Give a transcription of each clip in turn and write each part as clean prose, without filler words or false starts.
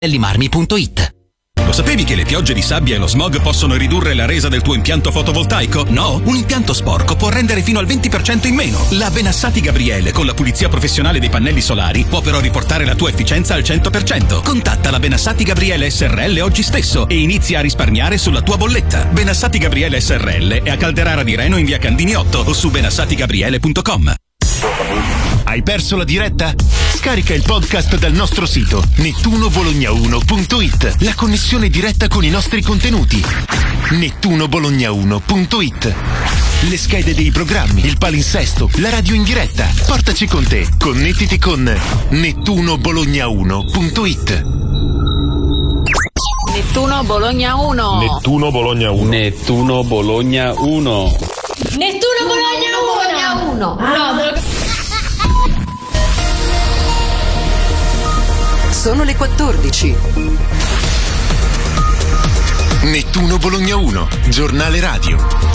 Limarmi.it. Lo sapevi che le piogge di sabbia e lo smog possono ridurre la resa del tuo impianto fotovoltaico? No? Un impianto sporco può rendere fino al 20% in meno. La Benassati Gabriele, con la pulizia professionale dei pannelli solari, può però riportare la tua efficienza al 100%. Contatta la Benassati Gabriele SRL oggi stesso e inizia a risparmiare sulla tua bolletta. Benassati Gabriele SRL è a Calderara di Reno in via Candini 8 o su benassatigabriele.com. Hai perso la diretta? Scarica il podcast dal nostro sito nettunobologna1.it. La connessione diretta con i nostri contenuti. nettunobologna1.it. Le schede dei programmi, il palinsesto, la radio in diretta. Portaci con te. Connettiti con nettunobologna1.it. Nettuno Bologna 1. Nettuno Bologna 1. Nettuno Bologna 1. Nettuno Bologna 1. No, Sono le 14. Nettuno Bologna 1, giornale radio.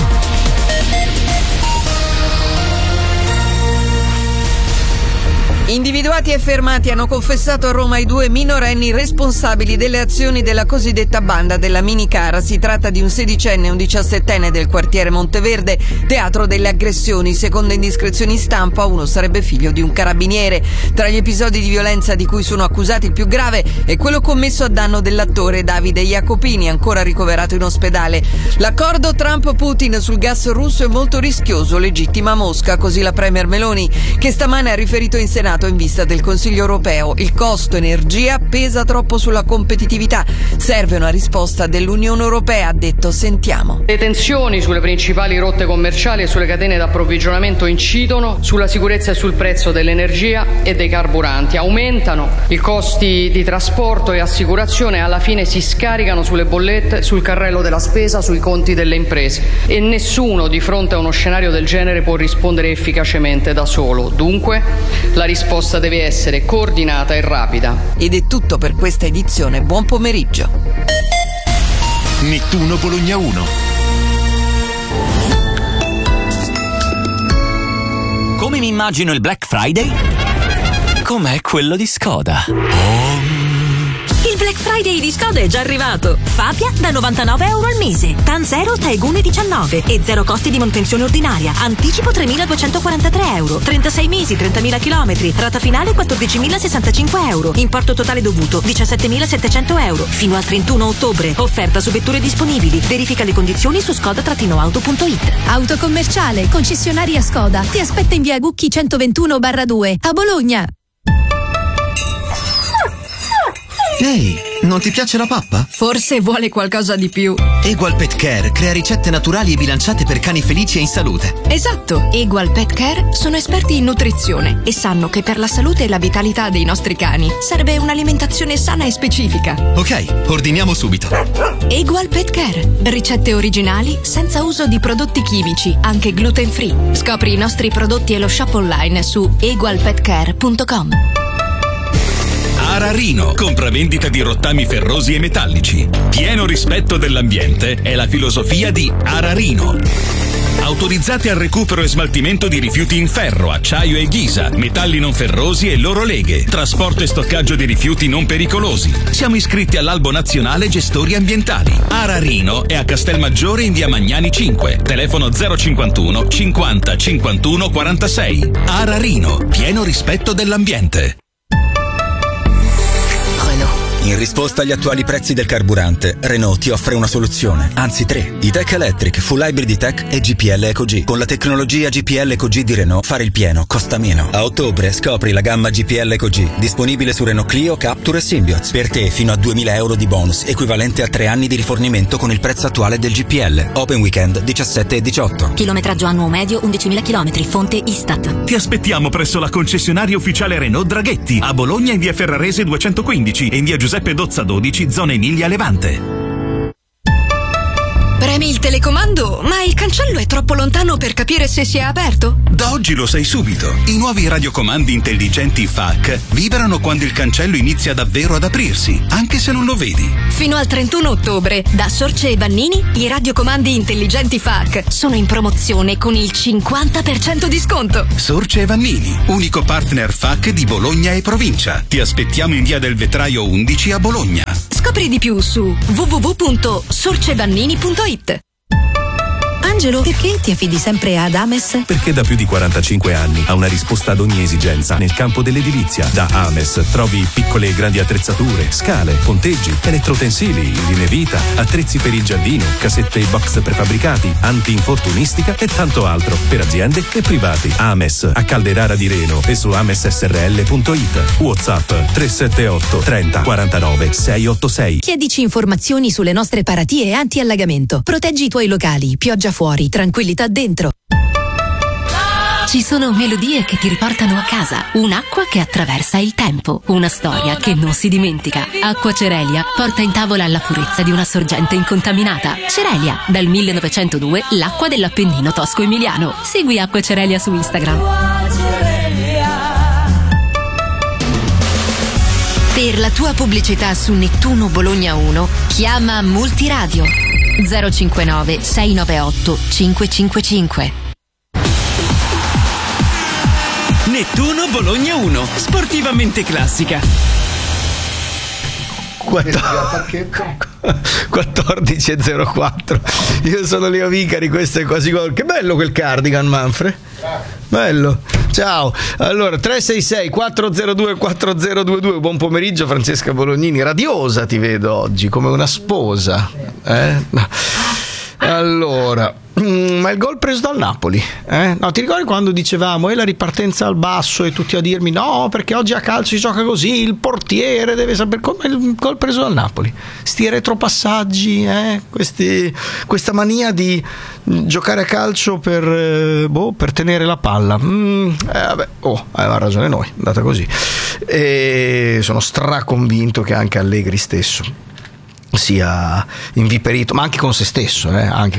Individuati e fermati hanno confessato a Roma i 2 minorenni responsabili delle azioni della cosiddetta banda della minicara. Si tratta di un 16enne e un 17enne del quartiere Monteverde, teatro delle aggressioni. Secondo indiscrezioni stampa, uno sarebbe figlio di un carabiniere. Tra gli episodi di violenza di cui sono accusati, il più grave è quello commesso a danno dell'attore Davide Jacopini, ancora ricoverato in ospedale. L'accordo Trump-Putin sul gas russo è molto rischioso, legittima Mosca, così la premier Meloni, che stamane ha riferito in Senato in vista del Consiglio europeo. Il costo energia pesa troppo sulla competitività. Serve una risposta dell'Unione Europea, ha detto. Sentiamo. Le tensioni sulle principali rotte commerciali e sulle catene d'approvvigionamento incidono sulla sicurezza e sul prezzo dell'energia e dei carburanti. Aumentano i costi di trasporto e assicurazione e alla fine si scaricano sulle bollette, sul carrello della spesa, sui conti delle imprese. E nessuno di fronte a uno scenario del genere può rispondere efficacemente da solo. Dunque, la risposta deve essere coordinata e rapida. Ed è tutto per questa edizione. Buon pomeriggio. Nettuno Bologna 1. Come mi immagino il Black Friday? Com'è quello di Skoda. Il Black Friday di Skoda è già arrivato. Fabia da €99 al mese. TAN 0 Taegune 19 e 0 costi di manutenzione ordinaria. Anticipo €3.243. 36 mesi, 30.000 chilometri. Rata finale €14.065. Importo totale dovuto €17.700. Fino al 31 ottobre. Offerta su vetture disponibili. Verifica le condizioni su skoda-auto.it. Auto commerciale, concessionaria Skoda. Ti aspetta in via Gucchi 121/2 a Bologna. Ehi, non ti piace la pappa? Forse vuole qualcosa di più. Egual Pet Care crea ricette naturali e bilanciate per cani felici e in salute. Esatto, Egual Pet Care sono esperti in nutrizione e sanno che per la salute e la vitalità dei nostri cani serve un'alimentazione sana e specifica. Ok, ordiniamo subito. Egual Pet Care, ricette originali senza uso di prodotti chimici, anche gluten free. Scopri i nostri prodotti e lo shop online su egualpetcare.com. Ararino, compravendita di rottami ferrosi e metallici. Pieno rispetto dell'ambiente è la filosofia di Ararino. Autorizzati al recupero e smaltimento di rifiuti in ferro, acciaio e ghisa, metalli non ferrosi e loro leghe, trasporto e stoccaggio di rifiuti non pericolosi. Siamo iscritti all'Albo Nazionale Gestori Ambientali. Ararino è a Castelmaggiore in via Magnani 5, telefono 051 50 51 46. Ararino, pieno rispetto dell'ambiente. In risposta agli attuali prezzi del carburante, Renault ti offre una soluzione, anzi 3. E-Tech Electric, Full Hybrid E-Tech e GPL EcoG. Con la tecnologia GPL EcoG di Renault, fare il pieno costa meno. A ottobre scopri la gamma GPL EcoG, disponibile su Renault Clio, Captur e Symbioz. Per te fino a €2.000 di bonus, equivalente a 3 anni di rifornimento con il prezzo attuale del GPL. Open Weekend 17 e 18. Chilometraggio annuo medio 11.000 km, fonte Istat. Ti aspettiamo presso la concessionaria ufficiale Renault Draghetti, a Bologna in via Ferrarese 215 e in via Giuseppe Dozza 12, zona Emilia Levante. Premi il telecomando, ma il cancello è troppo lontano per capire se si è aperto? Da oggi lo sai subito. I nuovi radiocomandi intelligenti FAC vibrano quando il cancello inizia davvero ad aprirsi, anche se non lo vedi. Fino al 31 ottobre, da Sorce e Vannini, i radiocomandi intelligenti FAC sono in promozione con il 50% di sconto. Sorce e Vannini, unico partner FAC di Bologna e provincia. Ti aspettiamo in via del Vetraio 11 a Bologna. Scopri di più su www.sorcevannini.it. Angelo, perché ti affidi sempre ad Ames? Perché da più di 45 anni ha una risposta ad ogni esigenza nel campo dell'edilizia. Da Ames trovi piccole e grandi attrezzature, scale, ponteggi, elettrotensili, linee vita, attrezzi per il giardino, casette e box prefabbricati, anti-infortunistica e tanto altro per aziende e privati. Ames a Calderara di Reno e su amessrl.it. WhatsApp 378 30 49 686. Chiedici informazioni sulle nostre paratie anti-allagamento. Proteggi i tuoi locali, pioggia fuori, tranquillità dentro. Ci sono melodie che ti riportano a casa, un'acqua che attraversa il tempo, una storia che non si dimentica. Acqua Cerelia porta in tavola la purezza di una sorgente incontaminata. Cerelia, dal 1902 l'acqua dell'Appennino tosco-emiliano. Segui Acqua Cerelia su Instagram. Per la tua pubblicità su Nettuno Bologna 1, chiama Multiradio 059 698 555. Nettuno Bologna 1, sportivamente classica. 14.04. Io sono Leo Vicari, questo è Quasi Gol. Che bello quel cardigan, Manfred. Bello. Ciao. Allora 366 402 4022. Buon pomeriggio Francesca Bolognini. Radiosa ti vedo oggi come una sposa. Allora, ma il gol preso dal Napoli, No, ti ricordi quando dicevamo la ripartenza al basso e tutti a dirmi no, perché oggi a calcio si gioca così, il portiere deve sapere come. Il gol preso dal Napoli, sti retropassaggi, questa mania di giocare a calcio per tenere la palla. Aveva ragione noi, è andata così, e sono straconvinto che anche Allegri stesso sia inviperito, ma anche con se stesso,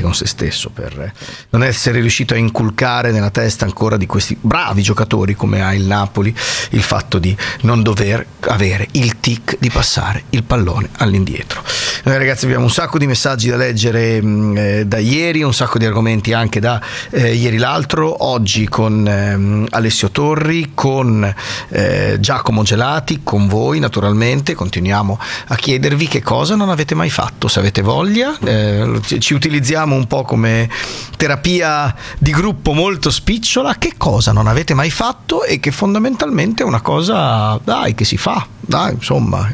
per non essere riuscito a inculcare nella testa ancora di questi bravi giocatori come ha il Napoli il fatto di non dover avere il tic di passare il pallone all'indietro. Noi ragazzi abbiamo un sacco di messaggi da leggere da ieri, un sacco di argomenti anche da ieri l'altro, oggi con Alessio Torri, con Giacomo Gelati, con voi naturalmente. Continuiamo a chiedervi che cosa non avete mai fatto, se avete voglia, ci utilizziamo un po' come terapia di gruppo molto spicciola. Che cosa non avete mai fatto e che fondamentalmente è una cosa che si fa, insomma,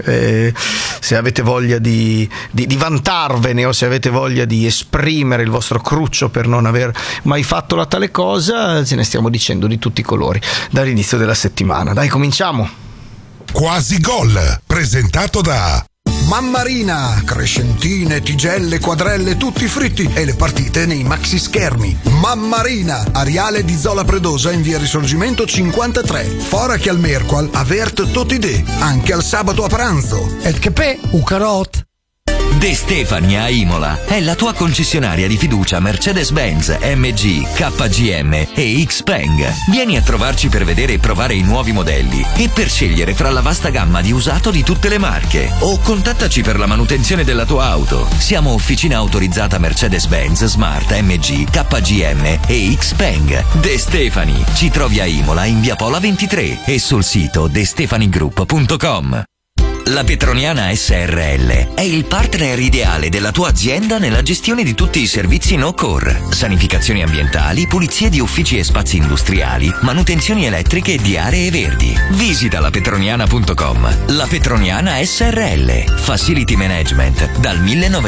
se avete voglia di vantarvene o se avete voglia di esprimere il vostro cruccio per non aver mai fatto la tale cosa, ce ne stiamo dicendo di tutti i colori dall'inizio della settimana. Dai, cominciamo. Quasi Gol, presentato da Mammarina, crescentine, tigelle, quadrelle, tutti fritti e le partite nei maxi schermi. Mammarina, Ariale di Zola Predosa in via Risorgimento 53. Fora che al Merqual, avert totidè, anche al sabato a pranzo. Et che pe, ucarot. De Stefani a Imola è la tua concessionaria di fiducia Mercedes-Benz, MG, KGM e Xpeng. Vieni a trovarci per vedere e provare i nuovi modelli e per scegliere fra la vasta gamma di usato di tutte le marche, o contattaci per la manutenzione della tua auto. Siamo officina autorizzata Mercedes-Benz, Smart, MG, KGM e Xpeng. De Stefani, ci trovi a Imola in via Pola 23 e sul sito destefanigroup.com. La Petroniana SRL è il partner ideale della tua azienda nella gestione di tutti i servizi no-core, sanificazioni ambientali, pulizie di uffici e spazi industriali, manutenzioni elettriche e di aree verdi. Visita lapetroniana.com. La Petroniana SRL, Facility Management dal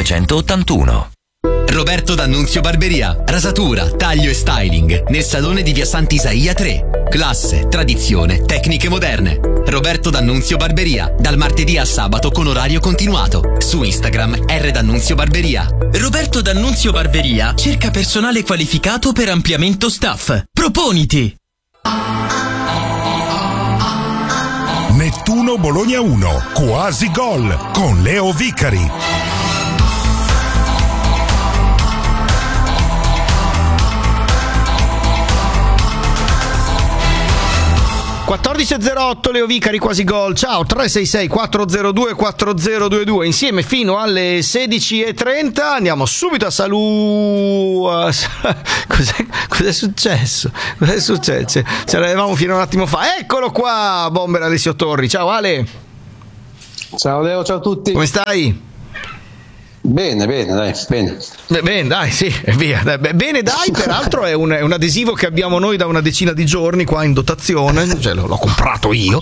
1981. Roberto D'Annunzio Barberia, rasatura, taglio e styling nel salone di via Sant'Isaia 3. Classe, tradizione, tecniche moderne. Roberto D'Annunzio Barberia, dal martedì al sabato con orario continuato. Su Instagram D'Annunzio Barberia. Roberto D'Annunzio Barberia cerca personale qualificato per ampliamento staff. Proponiti! Nettuno Bologna 1, Quasi Gol con Leo Vicari. 14.08 Leo Vicari, Quasi Gol. Ciao, 366 402 4022 insieme fino alle 16.30. Andiamo subito a Cos'è successo? Ce l'avevamo fino a un attimo fa. Eccolo qua, Bomber Alessio Torri. Ciao Ale. Ciao Leo, ciao a tutti. Come stai? Bene, dai, bene. Bene, dai, sì, e via. Bene, dai, peraltro è un adesivo che abbiamo noi da una decina di giorni qua in dotazione, cioè l'ho comprato io,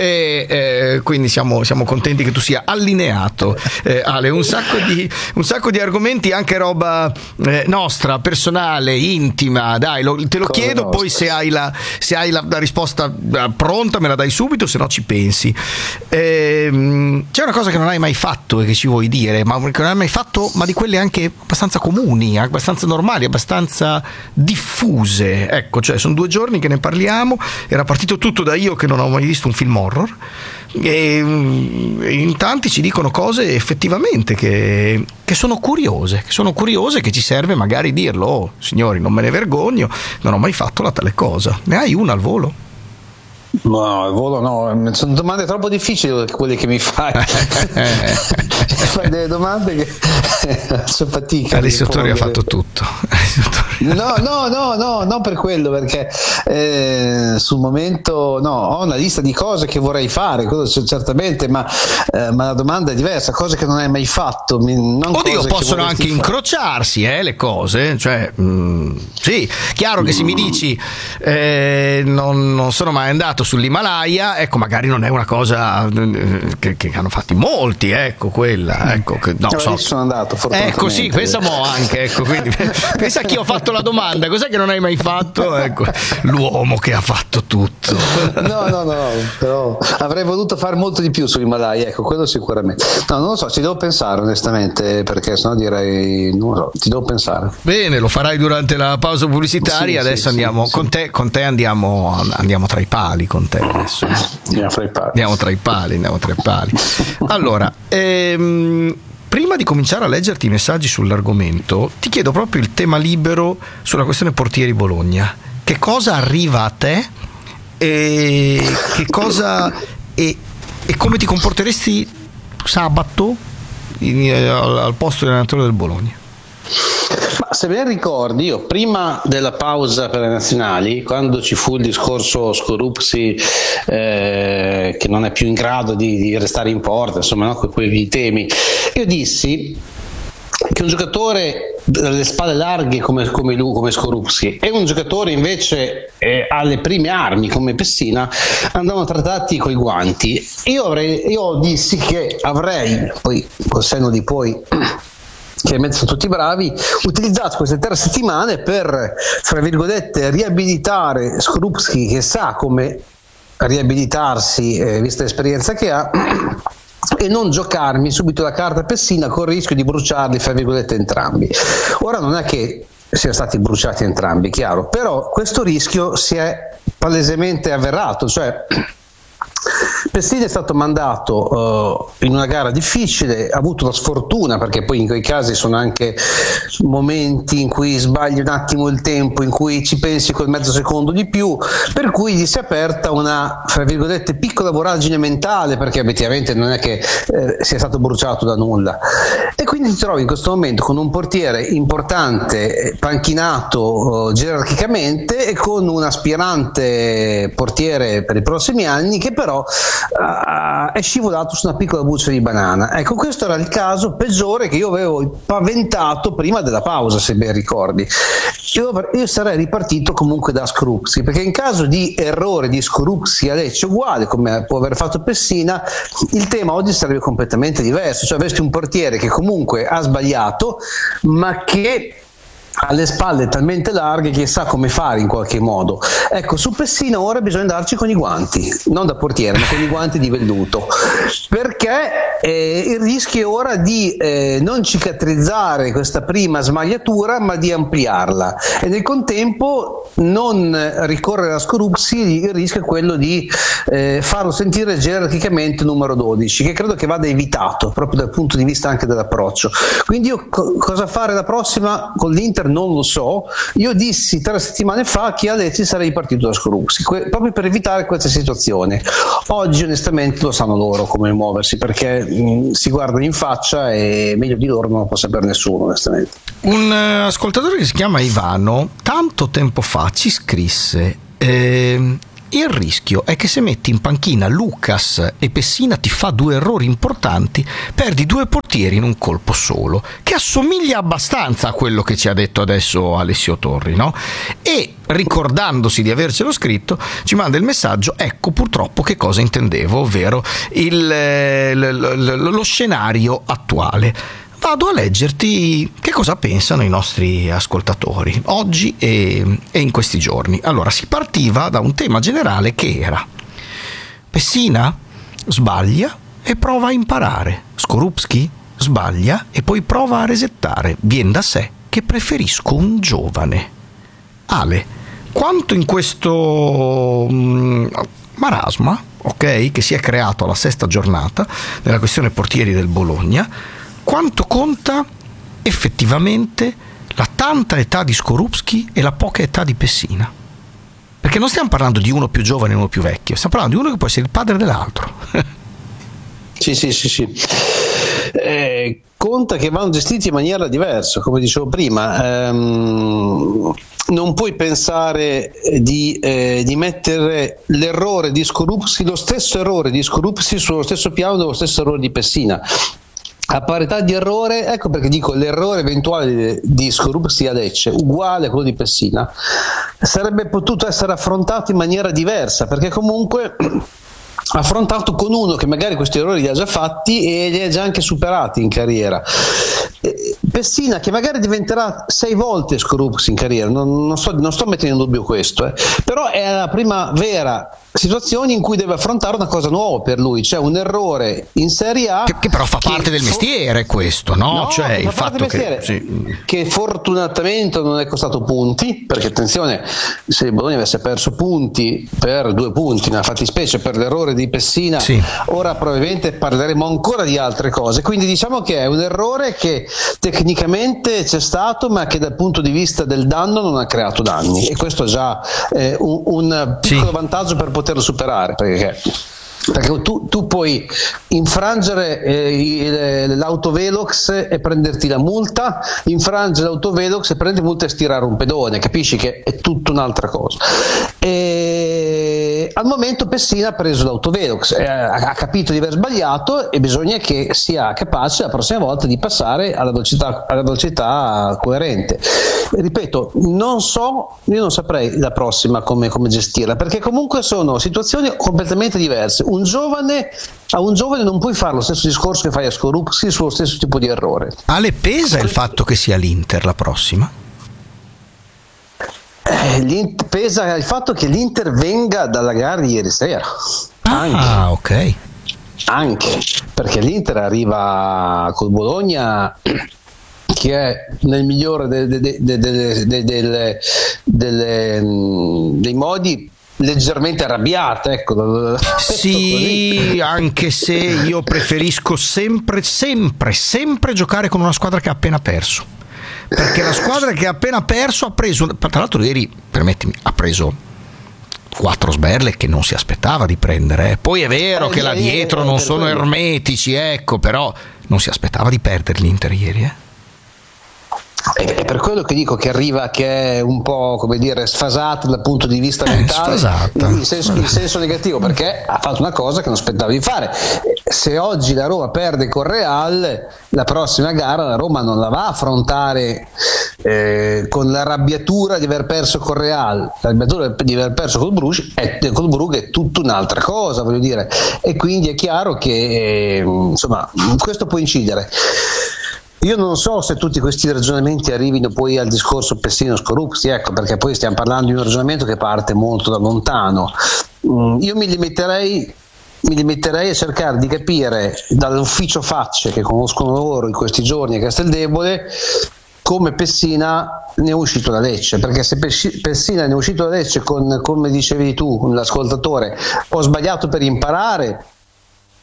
e quindi siamo contenti che tu sia allineato. Ale, un sacco di argomenti, anche roba nostra, personale, intima, dai, te lo chiedo, poi se hai la risposta pronta me la dai subito, se no ci pensi. C'è una cosa che non hai mai fatto e che ci vuoi dire, ma che non hai mai fatto, ma di quelle anche abbastanza comuni, abbastanza normali, abbastanza diffuse. Ecco, cioè sono 2 giorni che ne parliamo. Era partito tutto da io che non ho mai visto un film horror, e in tanti ci dicono cose effettivamente che sono curiose, che ci serve magari dirlo. Oh, signori, non me ne vergogno, non ho mai fatto la tale cosa. Ne hai una al volo? No, al volo no, sono domande troppo difficili quelle che mi fai. Fai delle domande che faccio fatica. Alessio Torri ha fatto tutto. No, non per quello, perché sul momento ho una lista di cose che vorrei fare, quello certamente, ma la domanda è diversa, cose che non hai mai fatto. Oddio, possono anche incrociarsi le cose, cioè sì, chiaro che se mi dici non sono mai andato sull'Himalaya, ecco, magari non è una cosa che hanno fatti molti, ecco, quella, ecco, che no, sono andato, ecco, sì, pensavo anche, ecco, quindi pensa a chi ho fatto la domanda, cos'è che non hai mai fatto? Ecco, l'uomo che ha fatto tutto. No, però avrei voluto fare molto di più sull'Himalaya, ecco, quello sicuramente. No, non lo so, ci devo pensare onestamente, perché sennò direi, non lo so, ci devo pensare. Bene, lo farai durante la pausa pubblicitaria. Sì, adesso andiamo con te andiamo tra i pali con te adesso. Andiamo tra i pali. Allora, prima di cominciare a leggerti i messaggi sull'argomento, ti chiedo proprio il tema libero sulla questione portieri Bologna. Che cosa arriva a te e che cosa e come ti comporteresti sabato al posto dell'allenatore del Bologna? Ma se ben ricordi, io prima della pausa per le nazionali, quando ci fu il discorso Skorupski che non è più in grado di restare in porta, insomma, no, quei temi, io dissi che un giocatore dalle spalle larghe come lui, come Skorupski, e un giocatore invece alle prime armi come Pessina andavano trattati coi guanti. Io dissi che avrei, poi col senno di poi, chiaramente sono tutti bravi, utilizzato queste 3 settimane per, fra virgolette, riabilitare Skorupski, che sa come riabilitarsi vista l'esperienza che ha, e non giocarmi subito la carta Pessina con il rischio di bruciarli, fra virgolette, entrambi. Ora non è che siano stati bruciati entrambi, chiaro, però questo rischio si è palesemente avverato, cioè Pessina è stato mandato in una gara difficile, ha avuto la sfortuna, perché poi in quei casi sono anche momenti in cui sbagli un attimo il tempo, in cui ci pensi quel mezzo secondo di più, per cui gli si è aperta una, fra virgolette, piccola voragine mentale, perché obiettivamente non è che sia stato bruciato da nulla, e quindi ti trovi in questo momento con un portiere importante, panchinato gerarchicamente, e con un aspirante portiere per i prossimi anni che però è scivolato su una piccola buccia di banana. Ecco, questo era il caso peggiore che io avevo paventato prima della pausa, se ben ricordi. Io sarei ripartito comunque da Skorupski, perché in caso di errore di Skorupski a Lecce uguale come può aver fatto Pessina, il tema oggi sarebbe completamente diverso, cioè avresti un portiere che comunque ha sbagliato, ma che ha le spalle talmente larghe che sa come fare in qualche modo. Ecco, su Pessina ora bisogna andarci con i guanti, non da portiere, ma con i guanti di velluto, perché il rischio è ora di non cicatrizzare questa prima smagliatura, ma di ampliarla, e nel contempo non ricorrere a Skorupski. Il rischio è quello di farlo sentire gerarchicamente numero 12, che credo che vada evitato proprio dal punto di vista anche dell'approccio. Quindi io cosa fare la prossima con l'Inter l'Inter non lo so. Io dissi 3 settimane fa che a Lecce sarei partito da Skorupski, proprio per evitare questa situazione. Oggi onestamente lo sanno loro come muoversi, perché si guardano in faccia e meglio di loro non lo può sapere nessuno, onestamente. Un ascoltatore che si chiama Ivano tanto tempo fa ci scrisse: il rischio è che se metti in panchina Lucas e Pessina ti fa 2 errori importanti, perdi 2 portieri in un colpo solo, che assomiglia abbastanza a quello che ci ha detto adesso Alessio Torri, no? E ricordandosi di avercelo scritto ci manda il messaggio: ecco purtroppo che cosa intendevo, ovvero lo scenario attuale. Vado a leggerti che cosa pensano i nostri ascoltatori oggi e in questi giorni. Allora, si partiva da un tema generale che era: Pessina sbaglia e prova a imparare, Skorupski sbaglia e poi prova a resettare, vien da sé che preferisco un giovane. Ale, quanto in questo marasma, ok, che si è creato alla 6ª giornata nella questione portieri del Bologna, quanto conta effettivamente la tanta età di Skorupski e la poca età di Pessina? Perché non stiamo parlando di uno più giovane e uno più vecchio, stiamo parlando di uno che può essere il padre dell'altro. Sì. Conta che vanno gestiti in maniera diversa, come dicevo prima. Non puoi pensare di mettere l'errore di Skorupski, lo stesso errore di Skorupski sullo stesso piano dello stesso errore di Pessina. A parità di errore, ecco perché dico l'errore eventuale di Skorupski a Lecce uguale a quello di Pessina sarebbe potuto essere affrontato in maniera diversa, perché comunque affrontato con uno che magari questi errori li ha già fatti e li ha già anche superati in carriera. Pessina che magari diventerà 6 volte Skorupski in carriera, non sto mettendo in dubbio questo, però è la prima vera situazione in cui deve affrontare una cosa nuova per lui, cioè un errore in Serie A che però fa parte del mestiere questo, no? Cioè il fatto che fortunatamente non è costato punti, perché attenzione, se il Bologna avesse perso punti per 2 punti nella fattispecie per l'errore di Pessina, ora probabilmente parleremo ancora di altre cose, quindi diciamo che è un errore che tecnicamente c'è stato ma che dal punto di vista del danno non ha creato danni, e questo è già un piccolo vantaggio per poterlo superare, perché tu puoi infrangere l'autovelox e prenderti la multa, infrangere l'autovelox e prenderti multa e stirare un pedone, capisci che è tutta un'altra cosa. E al momento Pessina ha preso l'autovelox, ha capito di aver sbagliato e bisogna che sia capace la prossima volta di passare alla velocità coerente. Ripeto, io non saprei la prossima come gestirla, perché comunque sono situazioni completamente diverse. A un giovane non puoi fare lo stesso discorso che fai a Skorupski sullo stesso tipo di errore. Ale, pesa il fatto che sia l'Inter la prossima? Pesa il fatto che l'Inter venga dalla gara di ieri sera. Ok. Anche perché l'Inter arriva col Bologna che è nel migliore dei modi leggermente arrabbiata, ecco. Sì, anche se io preferisco sempre giocare con una squadra che ha appena perso, perché la squadra che ha appena perso ha preso, tra l'altro ieri, permettimi, ha preso 4 sberle che non si aspettava di prendere. Poi è vero che là dietro non sono ermetici, ecco, però non si aspettava di perdere l'Inter ieri, È per quello che dico che arriva, che è un po', come dire, sfasata dal punto di vista mentale, in senso negativo, perché ha fatto una cosa che non aspettava di fare. Se oggi la Roma perde con Real, la prossima gara la Roma non la va a affrontare con l'arrabbiatura di aver perso con Real, l'arrabbiatura di aver perso col Brugge è tutta un'altra cosa, voglio dire, e quindi è chiaro che insomma questo può incidere. Io non so se tutti questi ragionamenti arrivino poi al discorso Pessina-Skorupski, ecco, perché poi stiamo parlando di un ragionamento che parte molto da lontano. Io mi limiterei a cercare di capire dall'ufficio facce che conoscono loro in questi giorni a Casteldebole come Pessina ne è uscito da Lecce, perché se Pessina ne è uscito da Lecce con, come dicevi tu, con l'ascoltatore, ho sbagliato per imparare,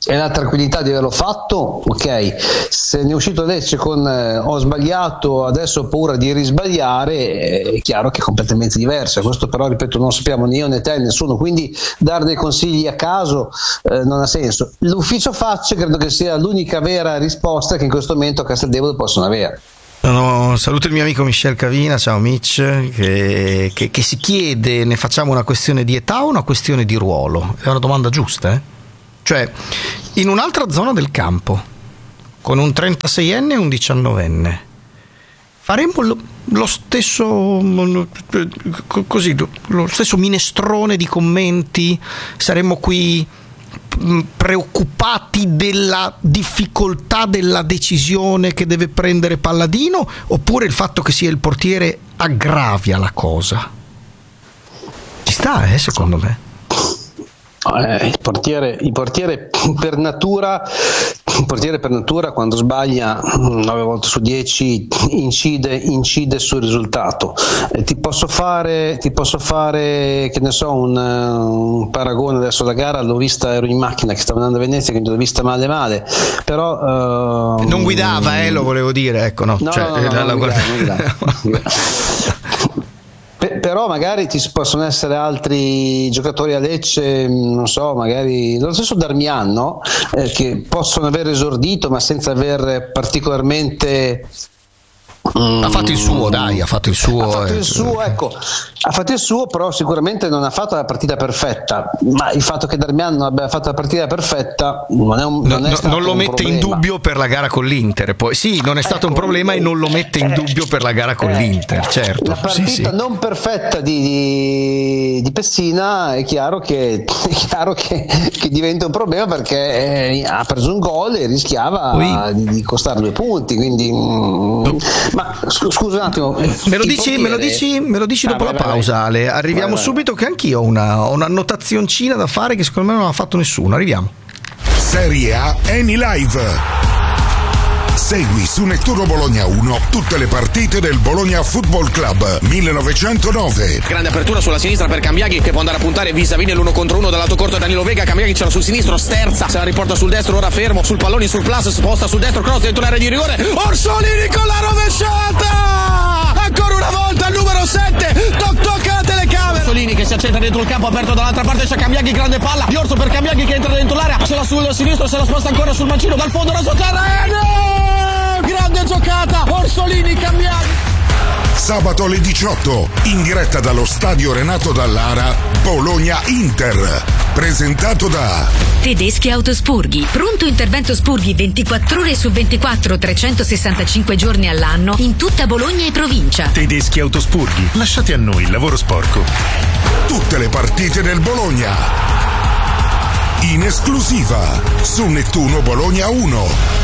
e la tranquillità di averlo fatto, ok. Se ne è uscito Lecce con ho sbagliato, adesso ho paura di risbagliare, è chiaro che è completamente diverso. Questo però, ripeto, non sappiamo né io né te, nessuno, quindi dare dei consigli a caso non ha senso. L'ufficio facce credo che sia l'unica vera risposta che in questo momento a Casteldevole possono avere. Saluto il mio amico Michel Cavina, ciao Mitch, che si chiede: ne facciamo una questione di età o una questione di ruolo? È una domanda giusta, Cioè, in un'altra zona del campo, con un 36enne e un 19enne, faremo lo stesso così, lo stesso minestrone di commenti? Saremmo qui preoccupati della difficoltà della decisione che deve prendere Palladino, oppure il fatto che sia il portiere aggravia la cosa? Ci sta, secondo me. Il portiere per natura quando sbaglia 9 volte su 10 incide sul risultato. Ti posso fare che ne so un paragone. Adesso la gara l'ho vista, ero in macchina che stavo andando a Venezia, quindi l'ho vista male, però non guidava, lo volevo dire, ecco, no. Non guidava. Però magari ci possono essere altri giocatori a Lecce, non so, magari lo stesso Darmian, no? Che possono aver esordito ma senza aver particolarmente ha fatto il suo, però sicuramente non ha fatto la partita perfetta, ma il fatto che Darmian non abbia fatto la partita perfetta non lo mette in dubbio per la gara con l'Inter. Poi sì, non è stato un problema e non lo mette in dubbio per la gara con l'Inter, certo. La partita non perfetta di Pessina è chiaro che diventa un problema, perché ha preso un gol e rischiava di costare 2 punti, quindi ma scusa un attimo, me lo dici dopo la pausa, Ale. Arriviamo subito, che anch'io ho una annotazioncina da fare che secondo me non ha fatto nessuno. Arriviamo. Serie A Eni Live. Segui su Nettuno Bologna 1 tutte le partite del Bologna Football Club 1909. Grande apertura sulla sinistra per Cambiaghi, che può andare a puntare vis-a-vis l'1 contro 1 dal lato corto Danilo Vega. Cambiaghi ce l'ha sul sinistro, sterza, se la riporta sul destro, ora fermo sul pallone, sul plus, sposta sul destro, cross dentro l'area di rigore. Orsolini con la rovesciata! Ancora una volta il numero 7, tocca la telecamera. Orsolini che si accentra dentro il campo, aperto dall'altra parte c'è Cambiaghi, grande palla di Orso per Cambiaghi che entra dentro l'area, ce l'ha sul sinistro, se la sposta ancora sul mancino, dal fondo raso terreno. Grande giocata, Orsolini, Cambiaghi. Sabato alle 18, in diretta dallo stadio Renato Dallara, Bologna-Inter, presentato da Tedeschi Autospurghi. Pronto intervento spurghi 24 ore su 24, 365 giorni all'anno in tutta Bologna e provincia. Tedeschi Autospurghi, lasciate a noi il lavoro sporco. Tutte le partite del Bologna in esclusiva su Nettuno Bologna 1.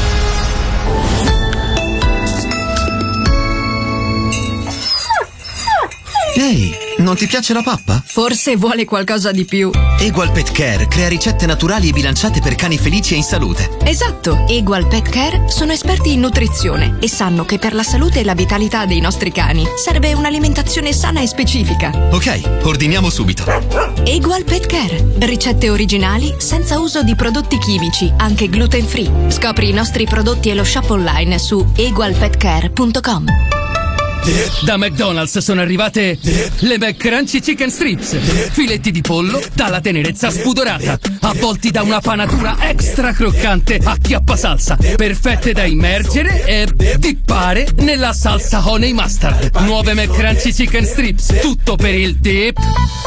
Ehi, non ti piace la pappa? Forse vuole qualcosa di più. Egual Pet Care crea ricette naturali e bilanciate per cani felici e in salute. Esatto, Egual Pet Care sono esperti in nutrizione e sanno che per la salute e la vitalità dei nostri cani serve un'alimentazione sana e specifica. Ok, ordiniamo subito. Egual Pet Care, ricette originali senza uso di prodotti chimici, anche gluten free. Scopri i nostri prodotti e lo shop online su egualpetcare.com. Da McDonald's sono arrivate le McCrunchy Chicken Strips, filetti di pollo dalla tenerezza spudorata, avvolti da una panatura extra croccante a chiappasalsa, perfette da immergere e dippare nella salsa honey mustard. Nuove McCrunchy Chicken Strips, tutto per il dip.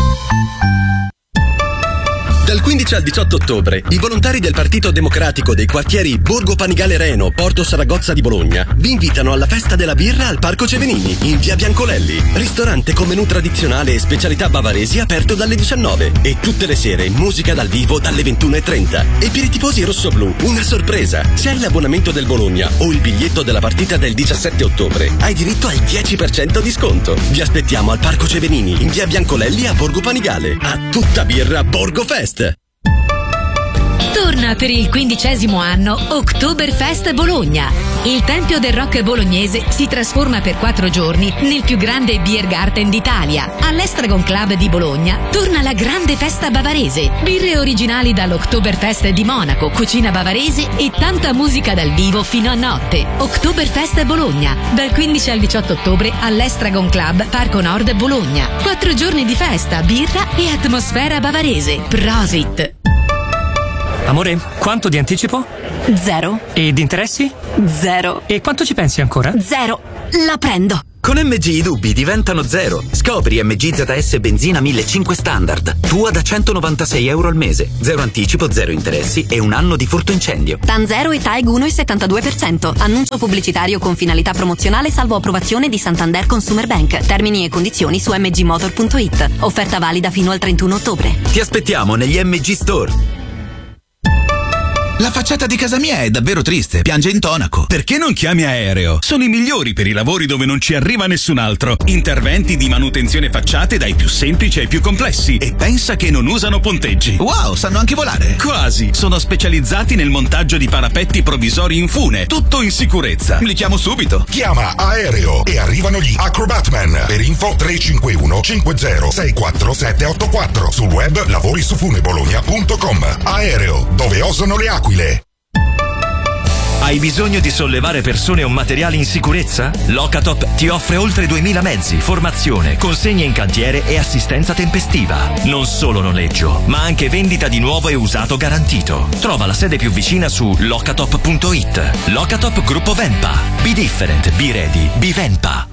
Dal 15 al 18 ottobre, i volontari del Partito Democratico dei quartieri Borgo Panigale Reno, Porto Saragozza di Bologna vi invitano alla festa della birra al Parco Cevenini, in via Biancolelli. Ristorante con menù tradizionale e specialità bavaresi aperto dalle 19 e tutte le sere musica dal vivo dalle 21:30. E per i tifosi rossoblù, una sorpresa. Se hai l'abbonamento del Bologna o il biglietto della partita del 17 ottobre, hai diritto al 10% di sconto. Vi aspettiamo al Parco Cevenini, in via Biancolelli a Borgo Panigale. A tutta birra Borgo Fest. Torna per il 15° anno Oktoberfest Bologna. Il Tempio del Rock bolognese si trasforma per 4 giorni nel più grande beer garden d'Italia. All'Estragon Club di Bologna torna la grande festa bavarese. Birre originali dall'Oktoberfest di Monaco, cucina bavarese e tanta musica dal vivo fino a notte. Oktoberfest Bologna, dal 15 al 18 ottobre all'Estragon Club, Parco Nord Bologna. 4 giorni di festa, birra e atmosfera bavarese. Prosit! Amore, quanto di anticipo? 0. E di interessi? 0. E quanto ci pensi ancora? 0. La prendo. Con MG i dubbi diventano 0. Scopri MG ZS Benzina 1500 Standard. Tua da €196 al mese. 0 anticipo, 0 interessi e 1 anno di furto incendio. TAN 0 e TAEG 1,72%. Annuncio pubblicitario con finalità promozionale salvo approvazione di Santander Consumer Bank. Termini e condizioni su mgmotor.it. Offerta valida fino al 31 ottobre. Ti aspettiamo negli MG Store. La facciata di casa mia è davvero triste, piange intonaco. Perché non chiami Aereo? Sono i migliori per i lavori dove non ci arriva nessun altro. Interventi di manutenzione facciate dai più semplici ai più complessi. E pensa che non usano ponteggi. Wow, sanno anche volare. Quasi. Sono specializzati nel montaggio di parapetti provvisori in fune. Tutto in sicurezza. Li chiamo subito. Chiama Aereo e arrivano gli Acrobatman. Per info 351 50 64 784. Sul web lavorisufunebologna.com. Aereo, dove osano le aquile. Hai bisogno di sollevare persone o materiali in sicurezza? Locatop ti offre oltre 2000 mezzi, formazione, consegne in cantiere e assistenza tempestiva. Non solo noleggio, ma anche vendita di nuovo e usato garantito. Trova la sede più vicina su locatop.it. Locatop Gruppo Venpa. Be different, be ready, be Venpa.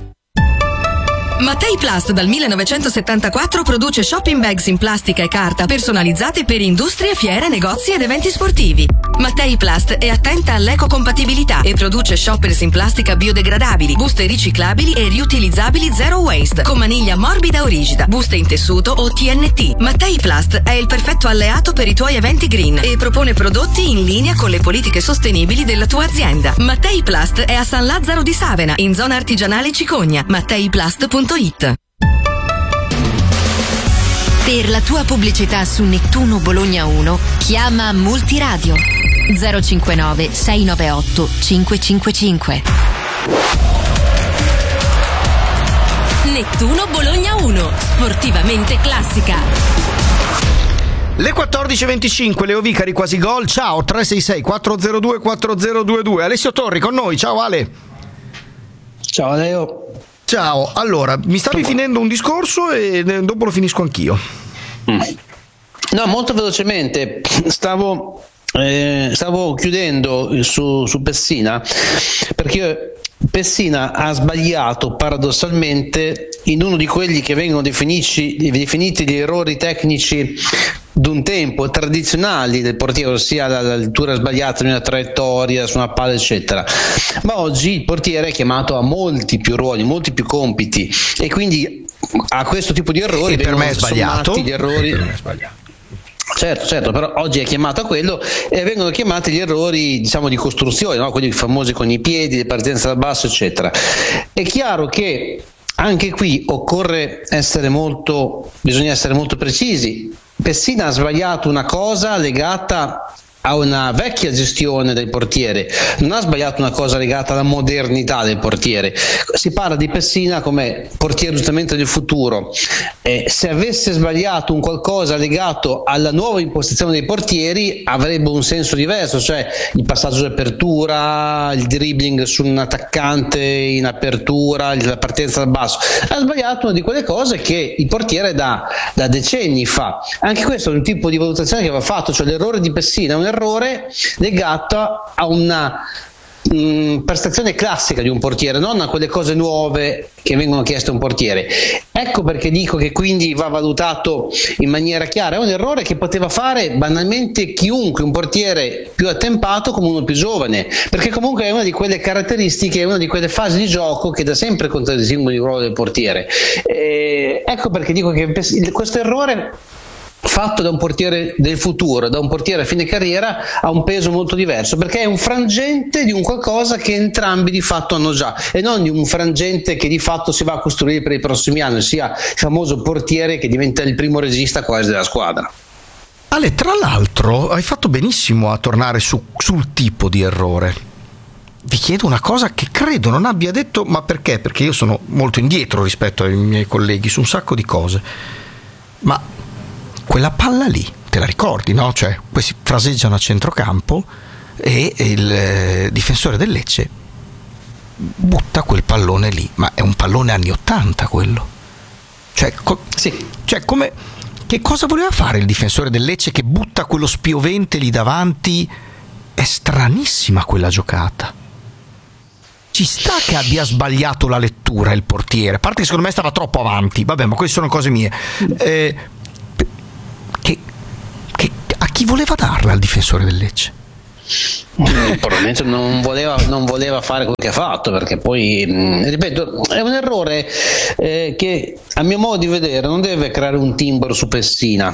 Mattei Plast dal 1974 produce shopping bags in plastica e carta personalizzate per industrie, fiere, negozi ed eventi sportivi. Mattei Plast è attenta all'ecocompatibilità e produce shoppers in plastica biodegradabili, buste riciclabili e riutilizzabili zero waste, con maniglia morbida o rigida, buste in tessuto o TNT. Mattei Plast è il perfetto alleato per i tuoi eventi green e propone prodotti in linea con le politiche sostenibili della tua azienda. Mattei Plast è a San Lazzaro di Savena, in zona artigianale Cicogna. MatteiPlast.it. Per la tua pubblicità su Nettuno Bologna 1 chiama Multiradio 059 698 555. Nettuno Bologna 1, sportivamente classica. Le 14.25, Leo Vicari, quasi gol. Ciao, 366 402 4022. Alessio Torri con noi. Ciao Ale. Ciao Leo. Ciao, allora, mi stavi finendo un discorso e dopo lo finisco anch'io. No, molto velocemente, stavo chiudendo su Pessina, perché Pessina ha sbagliato paradossalmente in uno di quelli che vengono definiti gli errori tecnici d'un tempo tradizionali del portiere, ossia la lettura sbagliata di una traiettoria su una palla eccetera, ma oggi il portiere è chiamato a molti più ruoli, molti più compiti e quindi a questo tipo di errori per me è sbagliato. Gli errori. Per me è sbagliato. Certo, però oggi è chiamato a quello e vengono chiamati gli errori, diciamo, di costruzione, no? Quelli famosi con i piedi, le partenze dal basso eccetera. È chiaro che anche qui bisogna essere molto precisi. Pessina ha sbagliato una cosa legata a una vecchia gestione del portiere, non ha sbagliato una cosa legata alla modernità del portiere. Si parla di Pessina come portiere giustamente del futuro. Se avesse sbagliato un qualcosa legato alla nuova impostazione dei portieri avrebbe un senso diverso, cioè il passaggio di apertura, il dribbling su un attaccante in apertura, la partenza dal basso. Ha sbagliato una di quelle cose che il portiere da decenni fa. Anche questo è un tipo di valutazione che va fatto, cioè l'errore di Pessina è un errore legato a una prestazione classica di un portiere, non a quelle cose nuove che vengono chieste a un portiere. Ecco perché dico che quindi va valutato in maniera chiara. È un errore che poteva fare banalmente chiunque, un portiere più attempato come uno più giovane, perché comunque è una di quelle caratteristiche, è una di quelle fasi di gioco che da sempre contraddistinguono il ruolo del portiere. Ecco perché dico che questo errore fatto da un portiere del futuro, da un portiere a fine carriera, ha un peso molto diverso, perché è un frangente di un qualcosa che entrambi di fatto hanno già, e non di un frangente che di fatto si va a costruire per i prossimi anni, sia il famoso portiere che diventa il primo regista quasi della squadra. Ale, tra l'altro hai fatto benissimo a tornare sul tipo di errore, vi chiedo una cosa che credo non abbia detto, ma perché? Perché io sono molto indietro rispetto ai miei colleghi su un sacco di cose. Ma quella palla lì, te la ricordi, no? Cioè, questi fraseggiano a centrocampo e il difensore del Lecce butta quel pallone lì, ma è un pallone anni 80 quello. Cioè, cioè come, che cosa voleva fare il difensore del Lecce che butta quello spiovente lì davanti? È stranissima quella giocata. Ci sta che abbia sbagliato la lettura il portiere, a parte che secondo me stava troppo avanti, vabbè, ma queste sono cose mie. A chi voleva darla il difensore del Lecce? Probabilmente non voleva fare quello che ha fatto, perché poi ripeto, è un errore che a mio modo di vedere non deve creare un timbro su Pessina.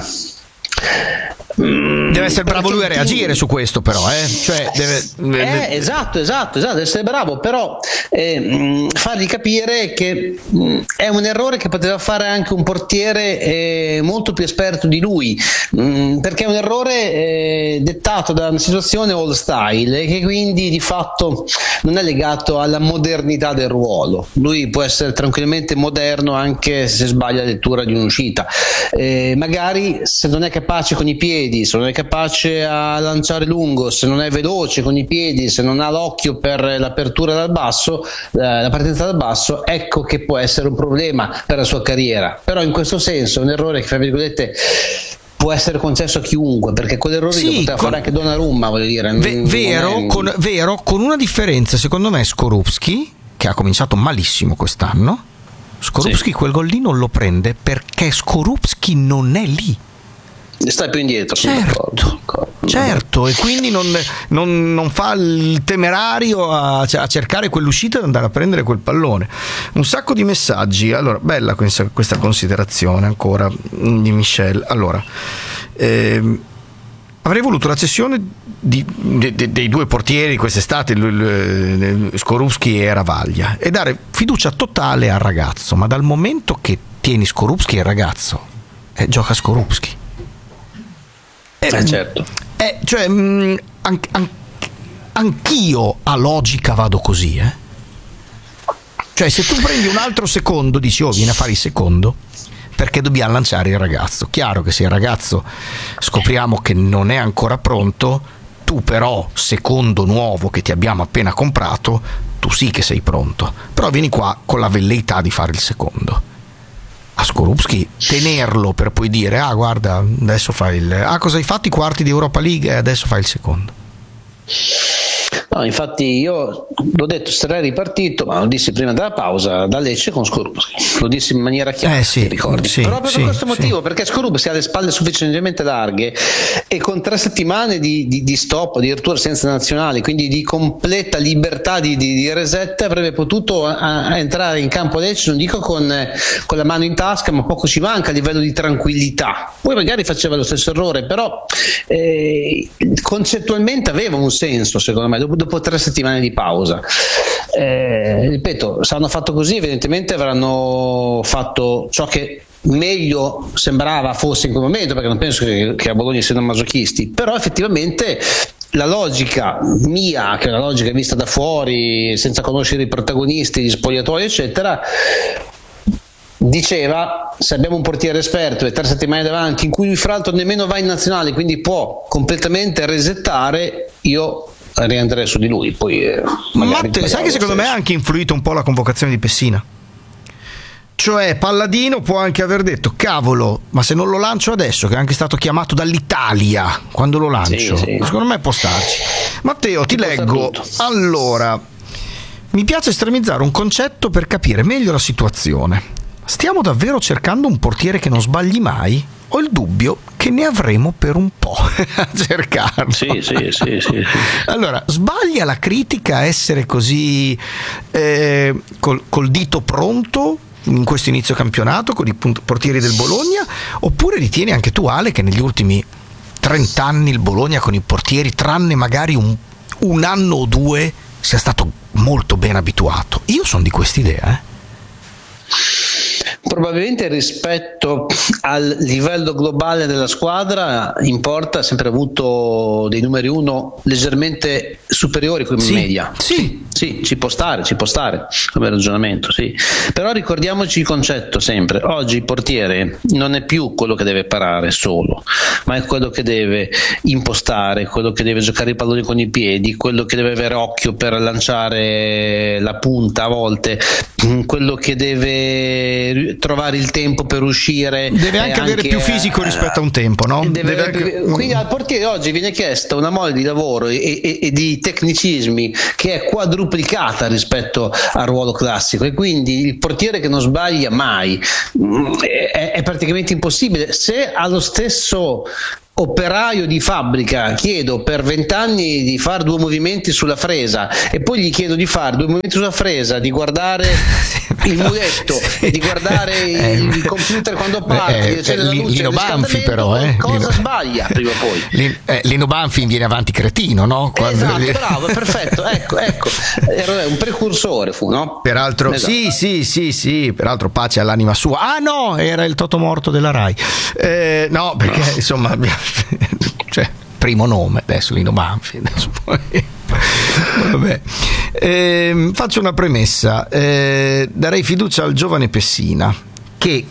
Deve essere bravo lui a reagire su questo, però cioè esatto, deve essere bravo, però fargli capire che è un errore che poteva fare anche un portiere molto più esperto di lui, perché è un errore dettato da una situazione old style e che quindi di fatto non è legato alla modernità del ruolo. Lui può essere tranquillamente moderno anche se sbaglia la lettura di un'uscita, magari se non è capace con i piedi, se non è capace a lanciare lungo, se non è veloce con i piedi, se non ha l'occhio per l'apertura dal basso, la partenza dal basso, ecco che può essere un problema per la sua carriera. Però in questo senso è un errore che, fra virgolette, può essere concesso a chiunque, perché quell'errore lo poteva fare anche Donnarumma, voglio dire. Vero, con una differenza, secondo me Skorupski, che ha cominciato malissimo quest'anno, Skorupski quel gol lì non lo prende perché Skorupski non è lì. Stai più indietro. Certo, e quindi non fa il temerario a cercare quell'uscita e andare a prendere quel pallone. Un sacco di messaggi. Allora, bella questa considerazione ancora di Michel. Allora, avrei voluto la cessione dei due portieri quest'estate, Skorupski e Ravaglia, e dare fiducia totale al ragazzo, ma dal momento che tieni Skorupski, il ragazzo gioca Skorupski. Certo. Cioè, anch'io a logica vado così, Cioè, se tu prendi un altro secondo, dici vieni a fare il secondo perché dobbiamo lanciare il ragazzo. Chiaro che se il ragazzo scopriamo che non è ancora pronto, tu però, secondo nuovo che ti abbiamo appena comprato, tu sì che sei pronto, però vieni qua con la velleità di fare il secondo. A Skorupski tenerlo per poi dire guarda, adesso fai cosa hai fatto i quarti di Europa League e adesso fai il secondo. No, infatti io l'ho detto, sarei ripartito, ma lo dissi prima della pausa, da Lecce con Skorupski, lo dissi in maniera chiara, ti ricordi? Proprio per questo motivo, perché Skorupski ha le spalle sufficientemente larghe e con 3 settimane di stop, addirittura senza nazionali, quindi di completa libertà di reset, avrebbe potuto entrare in campo Lecce, non dico con la mano in tasca, ma poco ci manca a livello di tranquillità. Poi magari faceva lo stesso errore, però concettualmente aveva un senso, secondo me, dopo 3 settimane di pausa. Ripeto, se hanno fatto così, evidentemente avranno fatto ciò che meglio sembrava fosse in quel momento, perché non penso che a Bologna siano masochisti, però effettivamente la logica mia, che è una logica vista da fuori senza conoscere i protagonisti, gli spogliatoi eccetera, diceva: se abbiamo un portiere esperto e 3 settimane davanti in cui lui fra l'altro nemmeno va in nazionale, quindi può completamente resettare, io riandrei su di lui. Poi Matte, sai che secondo me ha anche influito un po' la convocazione di Pessina? Cioè Palladino può anche aver detto: cavolo, ma se non lo lancio adesso, che è anche stato chiamato dall'Italia, quando lo lancio? Secondo me può starci. Matteo, ti leggo. Allora, mi piace estremizzare un concetto per capire meglio la situazione. Stiamo davvero cercando un portiere che non sbagli mai? Ho il dubbio che ne avremo per un po' a cercarlo. Sì. Allora, sbaglia la critica a essere così col dito pronto in questo inizio campionato con i portieri del Bologna, oppure ritieni anche tu, Ale, che negli ultimi 30 anni il Bologna con i portieri, tranne magari un anno o 2, sia stato molto ben abituato? Io sono di quest'idea, probabilmente rispetto al livello globale della squadra in porta ha sempre avuto dei numeri uno leggermente superiori come media. Sì, ci può stare come ragionamento, sì. Però ricordiamoci il concetto sempre: oggi il portiere non è più quello che deve parare solo, ma è quello che deve impostare, quello che deve giocare i palloni con i piedi, quello che deve avere occhio per lanciare la punta a volte, quello che deve trovare il tempo per uscire, deve anche avere più fisico rispetto a un tempo, no? Quindi al portiere oggi viene chiesta una mole di lavoro e di tecnicismi che è quadruplicata rispetto al ruolo classico, e quindi il portiere che non sbaglia mai è praticamente impossibile. Se allo stesso operaio di fabbrica chiedo per 20 anni di fare 2 movimenti sulla fresa e poi gli chiedo di fare 2 movimenti sulla fresa, di guardare il muletto e di guardare il computer quando parte, di accendere la luce, Lino Banfi però cosa sbaglia prima o poi? Lino Banfi viene avanti cretino, no? Esatto, bravo, perfetto, ecco era un precursore, fu, no? Peraltro esatto. sì, peraltro pace all'anima sua. Ah no, era il Totomorto della Rai, no, perché insomma cioè, primo nome adesso Lino Banfi, adesso poi vabbè. Faccio una premessa, darei fiducia al giovane Pessina che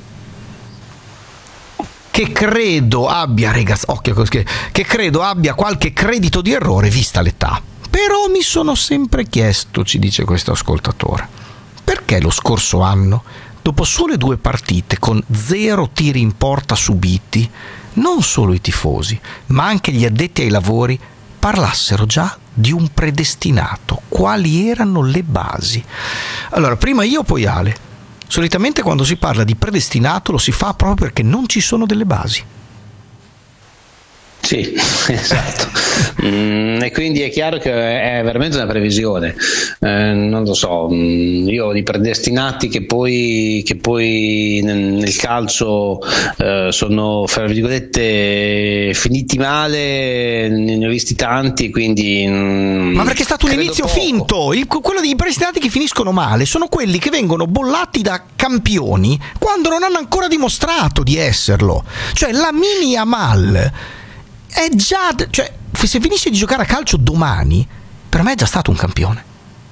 credo abbia, ragazzi, occhio, che credo abbia qualche credito di errore vista l'età. Però mi sono sempre chiesto, ci dice questo ascoltatore, perché lo scorso anno, dopo sole 2 partite con 0 tiri in porta subiti, non solo i tifosi, ma anche gli addetti ai lavori parlassero già di un predestinato. Quali erano le basi? Allora, prima io, poi Ale. Solitamente quando si parla di predestinato lo si fa proprio perché non ci sono delle basi. Sì, esatto. E quindi è chiaro che è veramente una previsione. Non lo so, io di predestinati che poi nel calcio sono, fra virgolette, finiti male, ne ho visti tanti, quindi ma perché è stato un inizio poco. Finto. Quello dei predestinati che finiscono male sono quelli che vengono bollati da campioni quando non hanno ancora dimostrato di esserlo. Cioè la mini Yamal è già, cioè, se finisce di giocare a calcio domani, per me è già stato un campione.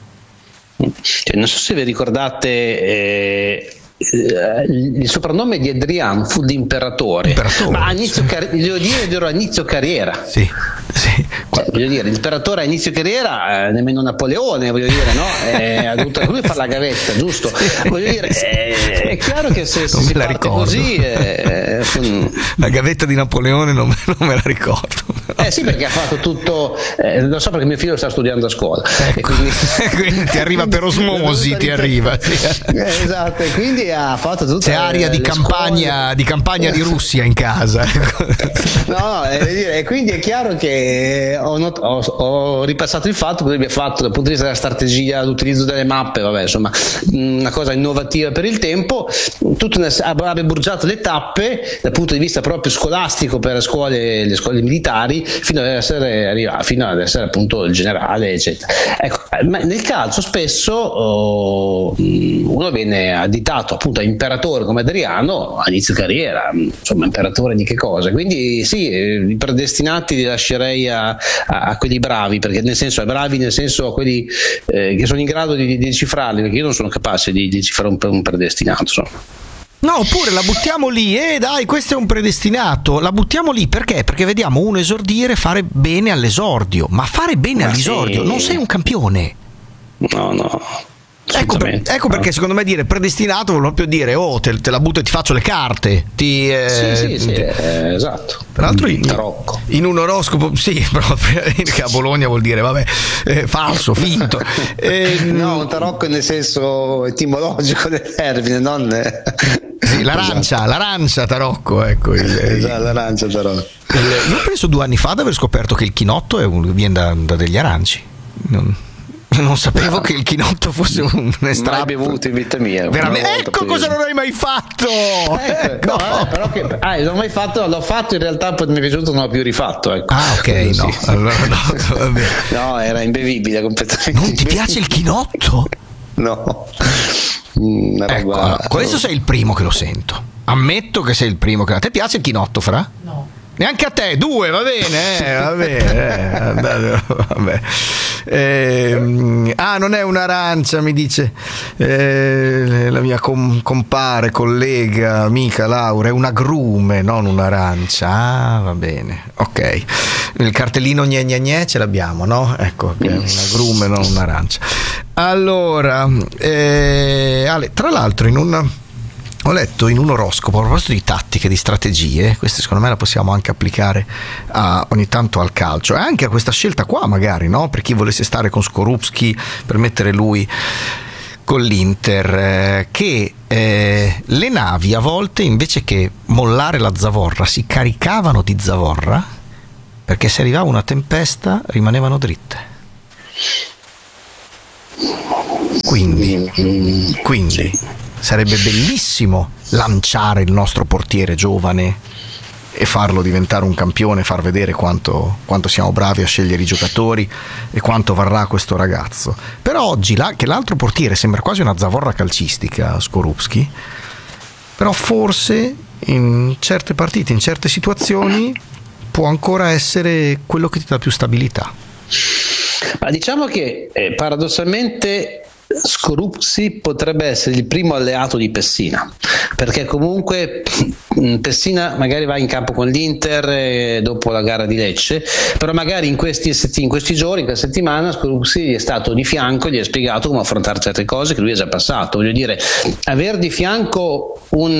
Cioè, non so se vi ricordate il soprannome di Adrian fu l'imperatore, ma a inizio carriera. Sì. Cioè, voglio dire, l'imperatore a inizio carriera, nemmeno Napoleone, voglio dire, no? Ha dovuto lui fare la gavetta, giusto? Voglio dire, è chiaro che se si parte così la gavetta di Napoleone non me la ricordo. Sì, perché ha fatto tutto, lo so perché mio figlio sta studiando a scuola, ecco. quindi ti arriva per osmosi, ti arriva. Esatto, e quindi ha fatto tutta c'è aria di campagna di Russia in casa. No, e quindi è chiaro che ho ripassato il fatto che abbia fatto dal punto di vista della strategia, l'utilizzo delle mappe, vabbè, insomma, una cosa innovativa per il tempo. Avrebbe bruciato le tappe dal punto di vista proprio scolastico per le scuole militari fino ad essere appunto il generale, eccetera. Ecco, ma nel calcio spesso uno viene additato appunto a imperatore come Adriano a inizio carriera, insomma, imperatore di che cosa? Quindi sì, i predestinati li lascerei a quelli bravi, perché nel senso a quelli che sono in grado di decifrarli, perché io non sono capace di decifrare un predestinato, insomma. No, oppure la buttiamo lì, dai, questo è un predestinato, la buttiamo lì perché vediamo uno esordire, fare bene all'esordio, ma fare bene all'esordio, non sei un campione. No. Ecco perché secondo me dire predestinato vuol proprio dire te la butto e ti faccio le carte. Sì, esatto. Peraltro in un oroscopo, sì, proprio che a Bologna vuol dire falso, finto. No, un tarocco nel senso etimologico del termine, non sì, l'arancia tarocco, ecco. L'arancia tarocco. Io penso 2 anni fa di aver scoperto che il chinotto viene da degli aranci. Non sapevo che il chinotto fosse un estratto. Mai bevuto in vita mia. Veramente? Ecco cosa non hai mai fatto. Ecco. No, però che non ho mai fatto, l'ho fatto in realtà, poi mi è piaciuto, non l'ho più rifatto. Ecco. Ah, ok, no. Sì. Allora no, vabbè. No, era imbevibile completamente. Non ti piace il chinotto? No. Ecco, allora, questo sei il primo che lo sento. Ammetto che sei il primo che... A te piace il chinotto, Fra? No. Neanche a te, 2, va bene, va bene. Vabbè. Non è un'arancia, mi dice la mia compare, collega, amica Laura, è un agrume, non un'arancia. Ah, va bene, ok. Il cartellino gne gne gne ce l'abbiamo, no? Ecco, è un agrume, non un'arancia. Allora, Ale, tra l'altro ho letto in un oroscopo, a proposito di tattiche, di strategie, queste secondo me la possiamo anche applicare ogni tanto al calcio e anche a questa scelta qua magari, no? Per chi volesse stare con Skorupski, per mettere lui con l'Inter, che le navi a volte invece che mollare la zavorra si caricavano di zavorra, perché se arrivava una tempesta rimanevano dritte. Quindi sarebbe bellissimo lanciare il nostro portiere giovane e farlo diventare un campione, far vedere quanto siamo bravi a scegliere i giocatori e quanto varrà questo ragazzo. Però oggi che l'altro portiere sembra quasi una zavorra calcistica, Skorupski, però forse in certe partite, in certe situazioni può ancora essere quello che ti dà più stabilità. Ma diciamo che paradossalmente Skorupski potrebbe essere il primo alleato di Pessina, perché comunque Pessina magari va in campo con l'Inter dopo la gara di Lecce, però magari in questi giorni, in questa settimana, Skorupski gli è stato di fianco, gli ha spiegato come affrontare certe cose che lui ha già passato. Voglio dire, avere di fianco un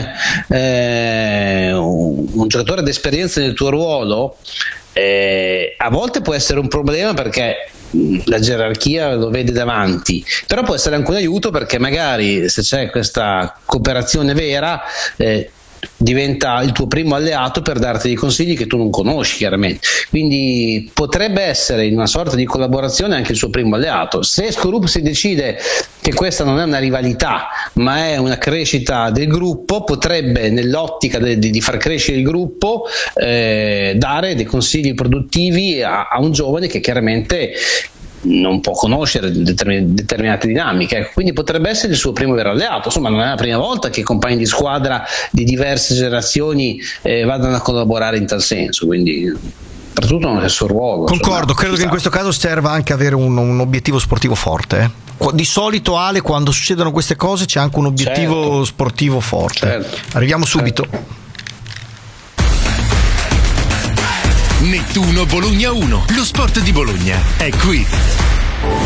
giocatore d'esperienza nel tuo ruolo a volte può essere un problema, perché la gerarchia lo vede davanti, però può essere anche un aiuto, perché magari se c'è questa cooperazione vera diventa il tuo primo alleato per darti dei consigli che tu non conosci, chiaramente. Quindi potrebbe essere in una sorta di collaborazione anche il suo primo alleato. Se Skorupski decide che questa non è una rivalità ma è una crescita del gruppo, potrebbe, nell'ottica di far crescere il gruppo, dare dei consigli produttivi a un giovane che chiaramente non può conoscere determinate dinamiche, quindi potrebbe essere il suo primo vero alleato. Insomma, non è la prima volta che compagni di squadra di diverse generazioni vadano a collaborare in tal senso, quindi per tutto nel suo ruolo. Concordo, credo che in questo caso serva anche avere un obiettivo sportivo forte. Di solito, Ale, quando succedono queste cose c'è anche un obiettivo sportivo forte. Certo. Arriviamo subito. Nettuno Bologna 1, lo sport di Bologna è qui.